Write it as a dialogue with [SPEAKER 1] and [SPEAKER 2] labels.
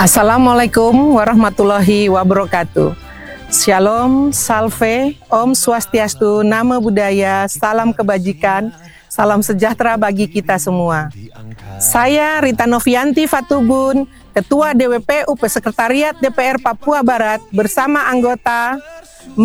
[SPEAKER 1] Assalamualaikum warahmatullahi wabarakatuh. Shalom, salve, Om Swastiastu, Namo Buddhaya, salam kebajikan, salam sejahtera bagi kita semua. Saya Rita Novianti Fatubun, Ketua DWP UP Sekretariat DPR Papua Barat bersama anggota